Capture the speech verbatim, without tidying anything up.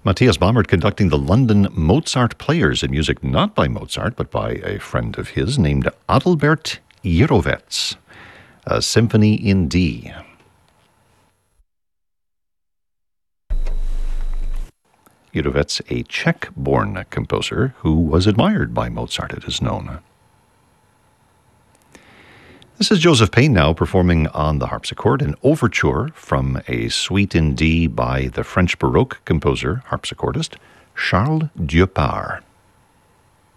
Matthias Baumert conducting the London Mozart Players in music not by Mozart, but by a friend of his named Adalbert Jirovec, a symphony in D. Jirovec, a Czech-born composer who was admired by Mozart, it is known. This is Joseph Payne now performing on the harpsichord an overture from a suite in D by the French Baroque composer, harpsichordist, Charles Dieupart.